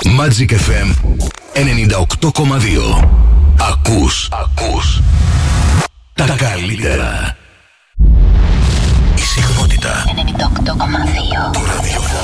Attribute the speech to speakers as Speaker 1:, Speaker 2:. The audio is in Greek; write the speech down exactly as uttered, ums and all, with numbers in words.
Speaker 1: Magic εφ εμ ενενήντα οκτώ κόμμα δύο. Ακούς, ακούς τα καλύτερα. Η συχνότητα
Speaker 2: ενενήντα οκτώ κόμμα δύο.
Speaker 1: του ραδιοφώνου.